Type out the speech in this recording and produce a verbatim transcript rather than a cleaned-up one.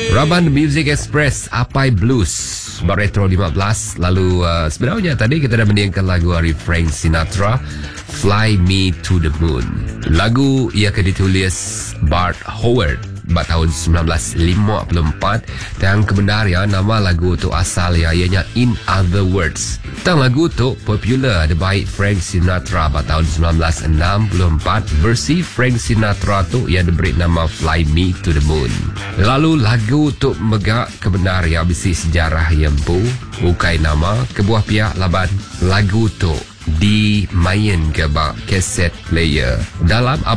Raban Music Express Apai Blues Baretro lima belas. Lalu uh, sebenarnya tadi kita dah mendengarkan lagu dari Frank Sinatra, Fly Me to the Moon. Lagu ia akan ditulis Bart Howard pada tahun sembilan belas lima puluh empat dan kebenaran nama lagu tu asal ya ianya In Other Words. Tang lagu tu popular dibaik Frank Sinatra pada tahun sembilan belas enam puluh empat. Versi Frank Sinatra tu ia diberi nama Fly Me to the Moon. Lalu lagu tu megak kebenaran bisi sejarah yang pu bukai nama kebuah pihak laban lagu tu dimain ke bak kaset player dalam